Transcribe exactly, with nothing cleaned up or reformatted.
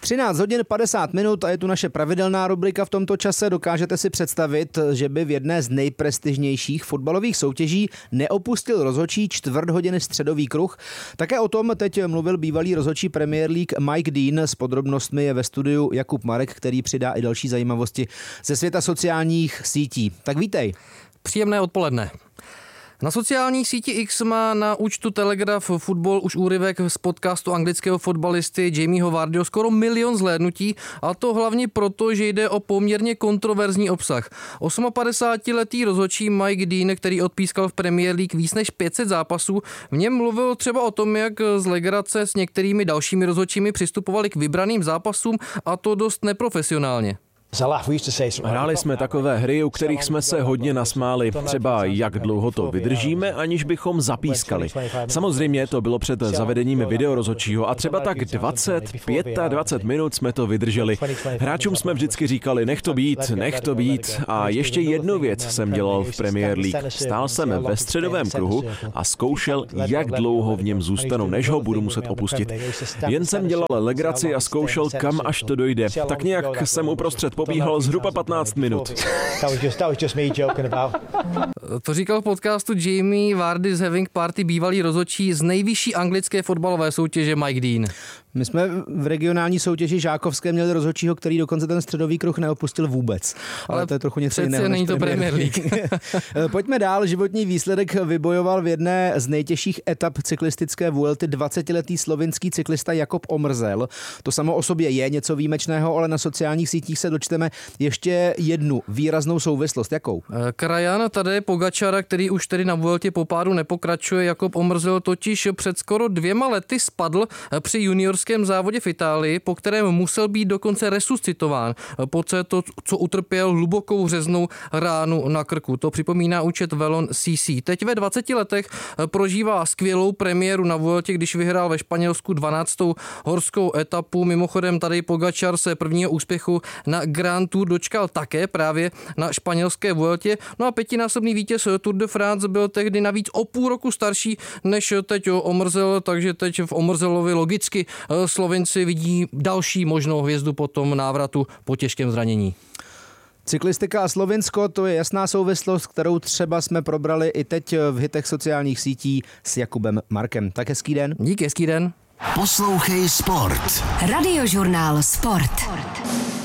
třináct hodin padesát minut a je tu naše pravidelná rubrika v tomto čase. Dokážete si představit, že by v jedné z nejprestižnějších fotbalových soutěží neopustil rozhodčí čtvrt hodiny středový kruh? Také o tom teď mluvil bývalý rozhodčí Premier League Mike Dean. S podrobnostmi je ve studiu Jakub Marek, který přidá i další zajímavosti ze světa sociálních sítí. Tak vítej. Příjemné odpoledne. Na sociální síti X má na účtu Telegraph Football už úryvek z podcastu anglického fotbalisty Jamieho Vardyho skoro milion zhlédnutí, a to hlavně proto, že jde o poměrně kontroverzní obsah. osmapadesátiletý rozhodčí Mike Dean, který odpískal v Premier League víc než pět set zápasů, v něm mluvil třeba o tom, jak z legrace s některými dalšími rozhodčími přistupovali k vybraným zápasům, a to dost neprofesionálně. Hráli jsme takové hry, u kterých jsme se hodně nasmáli. Třeba jak dlouho to vydržíme, aniž bychom zapískali. Samozřejmě to bylo před zavedením videorozhodčího a třeba tak dvacet, dvacet pět minut jsme to vydrželi. Hráčům jsme vždycky říkali, nech to být, nech to být. A ještě jednu věc jsem dělal v Premier League. Stál jsem ve středovém kruhu a zkoušel, jak dlouho v něm zůstanu, než ho budu muset opustit. Jen jsem dělal legraci a zkoušel, kam až to dojde. Tak nějak jsem uprostřed pobíhal zhruba patnáct minut. To říkal v podcastu Jamie Vardy's Having Party bývalý rozhodčí z nejvyšší anglické fotbalové soutěže Mike Dean. My jsme v regionální soutěži žákovské měli rozhodčího, který dokonce ten středový kruh neopustil vůbec. Ale, Ale to je trochu něco jiného. Není to Premier League. Pojďme dál. Životní výsledek vybojoval v jedné z nejtěžších etap cyklistické Vuelty dvacetiletý slovinský cyklista Jakob Omrzel. To samo o sobě je něco výjimečného, ale na sociálních sítích se dočteme ještě jednu výraznou souvislost. Jakou? Krajan Tadej Pogačara, který už tedy na Vueltě po pádu nepokračuje. Jakob Omrzel totiž před skoro dvěma lety spadl při juniorském závodě v Itálii, po kterém musel být dokonce resuscitován. Poté to, co utrpěl hlubokou řeznou ránu na krku. To připomíná účet Velon C C. Teď ve dvaceti letech prožívá skvělou premiéru na Vueltě, když vyhrál ve Španělsku dvanáctou horskou etapu. Mimochodem Tadej Pogačar se prvního úspěchu na Grand Tour dočkal také právě na španělské Vueltě. No a pětinásobný vítěz Tour de France byl tehdy navíc o půl roku starší než teď Omrzel, takže teď v Omrzelovi logicky Slovinci vidí další možnou hvězdu po tom návratu po těžkém zranění. Cyklistika a Slovinsko, to je jasná souvislost, kterou třeba jsme probrali i teď v hitech sociálních sítí s Jakubem Markem. Tak hezký den. Díky, hezký den. Poslouchej Sport. Radiožurnál Sport.